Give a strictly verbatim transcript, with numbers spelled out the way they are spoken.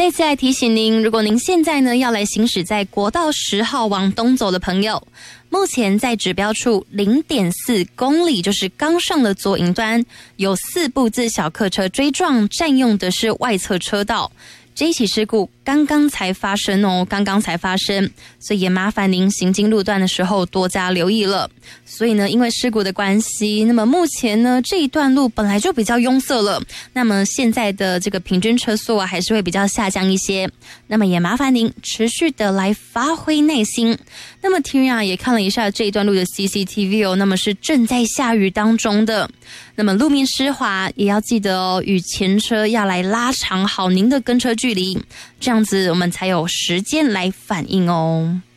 再次来提醒您，如果您现在呢要来行驶在国道十号往东走的朋友，目前在指标处 零点四公里，就是刚上了左营端，有四部自小客车追撞，占用的是外侧车道。这一起事故刚刚才发生哦，刚刚才发生，所以也麻烦您行经路段的时候多加留意了。所以呢，因为事故的关系，那么目前呢这一段路本来就比较拥塞了，那么现在的这个平均车速啊还是会比较下降一些。那么也麻烦您持续的来发挥耐心。那么 Tina 也看了一下这一段路的 C C T V 哦，那么是正在下雨当中的。那么路面湿滑，也要记得哦，与前车要来拉长好您的跟车距离，这样子我们才有时间来反应哦。